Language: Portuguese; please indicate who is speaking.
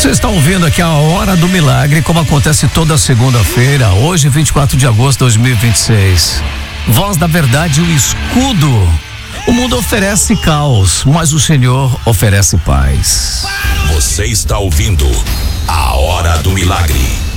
Speaker 1: Você está ouvindo aqui a Hora do Milagre, como acontece toda segunda-feira, hoje 24 de agosto de 2026. Voz da Verdade, o escudo. O mundo oferece caos, mas o Senhor oferece paz.
Speaker 2: Você está ouvindo a Hora do Milagre.